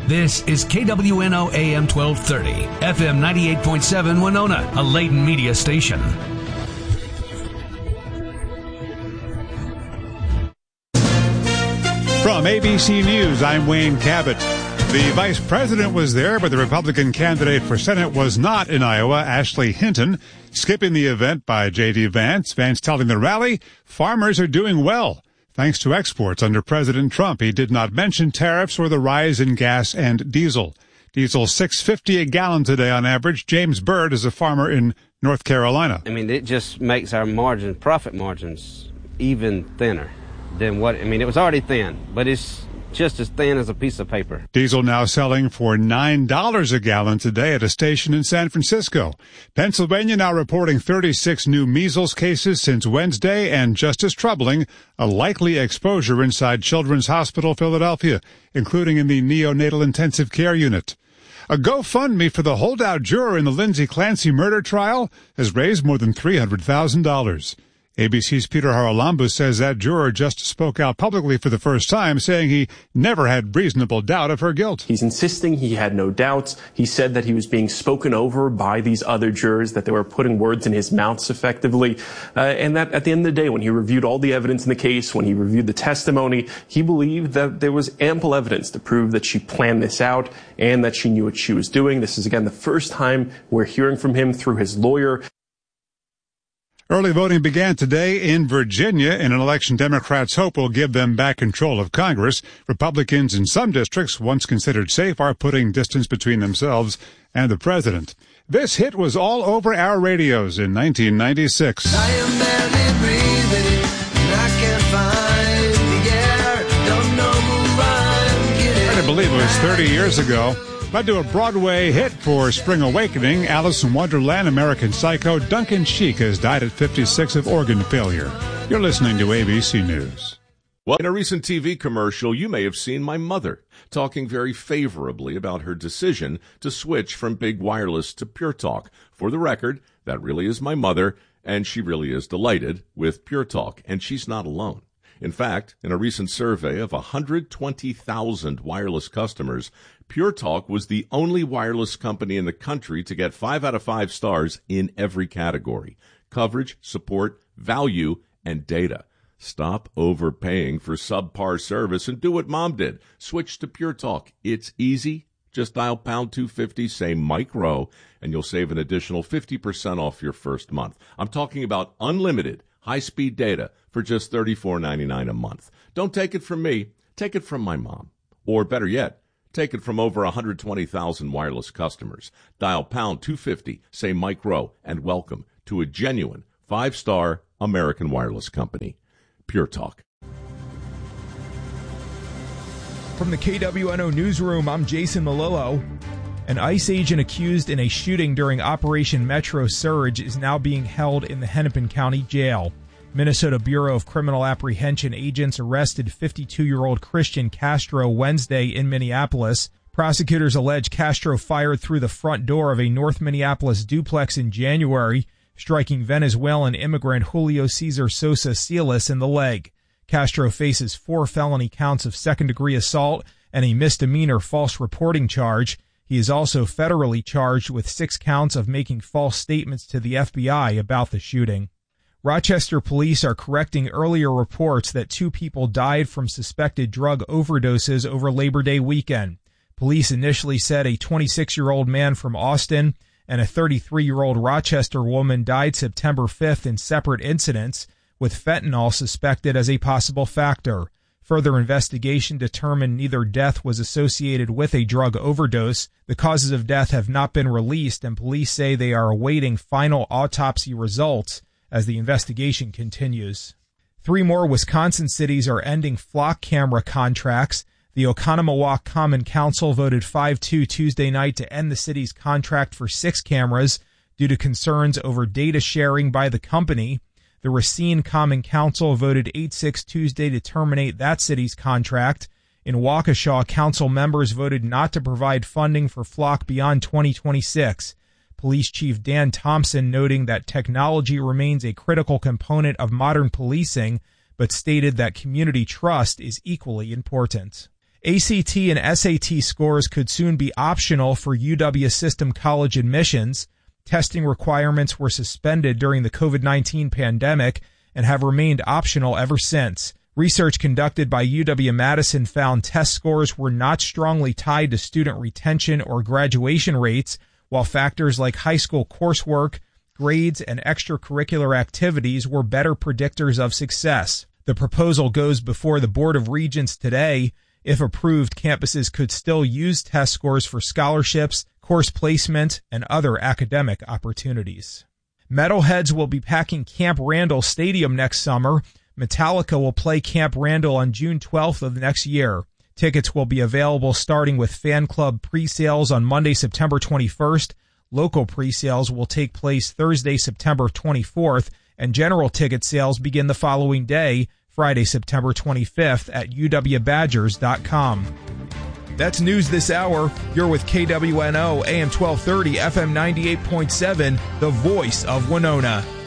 This is KWNO AM 1230, FM 98.7 Winona, a Layton media station. From ABC News, I'm Wayne Cabot. The vice president was there, but the Republican candidate for Senate was not in Iowa, Ashley Hinton, skipping the event by J.D. Vance. Vance telling the rally, farmers are doing well, thanks to exports under President Trump. He did not mention tariffs or the rise in gas and diesel. Diesel $6.50 a gallon today on average. James Bird is a farmer in North Carolina. I mean, it just makes our profit margins, even thinner than it was already thin, but it's just as thin as a piece of paper. Diesel now selling for $9 a gallon today at a station in San Francisco. Pennsylvania now reporting 36 new measles cases since Wednesday, and just as troubling, a likely exposure inside Children's Hospital Philadelphia, including in the neonatal intensive care unit. A GoFundMe for the holdout juror in the Lindsay Clancy murder trial has raised more than $300,000. ABC's Peter Haralambous says that juror just spoke out publicly for the first time, saying he never had reasonable doubt of her guilt. He's insisting he had no doubts. He said that he was being spoken over by these other jurors, that they were putting words in his mouth effectively, and that at the end of the day, when he reviewed all the evidence in the case, when he reviewed the testimony, he believed that there was ample evidence to prove that she planned this out and that she knew what she was doing. This is, again, the first time we're hearing from him through his lawyer. Early voting began today in Virginia in an election Democrats hope will give them back control of Congress. Republicans in some districts, once considered safe, are putting distance between themselves and the president. This hit was all over our radios in 1996. I am barely breathing, and I can't find the air, don't know who I'm getting. I believe it was 30 years ago. Led to a Broadway hit for Spring Awakening, Alice in Wonderland, American Psycho. Duncan Sheik has died at 56 of organ failure. You're listening to ABC News. Well, in a recent TV commercial, you may have seen my mother talking very favorably about her decision to switch from Big Wireless to Pure Talk. For the record, that really is my mother, and she really is delighted with Pure Talk, and she's not alone. In fact, in a recent survey of 120,000 wireless customers, Pure Talk was the only wireless company in the country to get 5 out of 5 stars in every category: coverage, support, value, and data. Stop overpaying for subpar service and do what Mom did. Switch to Pure Talk. It's easy. Just dial pound 250, say Mike Rowe, and you'll save an additional 50% off your first month. I'm talking about unlimited high-speed data for just $34.99 a month. Don't take it from me. Take it from my mom. Or better yet, take it from over 120,000 wireless customers. Dial pound 250, say Mike Rowe, and welcome to a genuine 5-star American wireless company. Pure Talk. From the KWNO Newsroom, I'm Jason Malillo. An ICE agent accused in a shooting during Operation Metro Surge is now being held in the Hennepin County Jail. Minnesota Bureau of Criminal Apprehension agents arrested 52-year-old Christian Castro Wednesday in Minneapolis. Prosecutors allege Castro fired through the front door of a North Minneapolis duplex in January, striking Venezuelan immigrant Julio Cesar Sosa Silas in the leg. Castro faces 4 felony counts of second-degree assault and a misdemeanor false reporting charge. He is also federally charged with 6 counts of making false statements to the FBI about the shooting. Rochester police are correcting earlier reports that 2 people died from suspected drug overdoses over Labor Day weekend. Police initially said a 26-year-old man from Austin and a 33-year-old Rochester woman died September 5th in separate incidents, with fentanyl suspected as a possible factor. Further investigation determined neither death was associated with a drug overdose. The causes of death have not been released, and police say they are awaiting final autopsy results as the investigation continues. 3 more Wisconsin cities are ending flock camera contracts. The Oconomowoc Common Council voted 5-2 Tuesday night to end the city's contract for 6 cameras due to concerns over data sharing by the company. The Racine Common Council voted 8-6 Tuesday to terminate that city's contract. In Waukesha, council members voted not to provide funding for Flock beyond 2026. Police Chief Dan Thompson noting that technology remains a critical component of modern policing, but stated that community trust is equally important. ACT and SAT scores could soon be optional for UW System College admissions. Testing requirements were suspended during the COVID-19 pandemic and have remained optional ever since. Research conducted by UW-Madison found test scores were not strongly tied to student retention or graduation rates, while factors like high school coursework, grades, and extracurricular activities were better predictors of success. The proposal goes before the Board of Regents today. If approved, campuses could still use test scores for scholarships, course placement, and other academic opportunities. Metalheads will be packing Camp Randall Stadium next summer. Metallica will play Camp Randall on June 12th of next year. Tickets will be available starting with fan club pre-sales on Monday, September 21st. Local pre-sales will take place Thursday, September 24th, and general ticket sales begin the following day, Friday, September 25th at uwbadgers.com. That's news this hour. You're with KWNO, AM 1230, FM 98.7, the voice of Winona.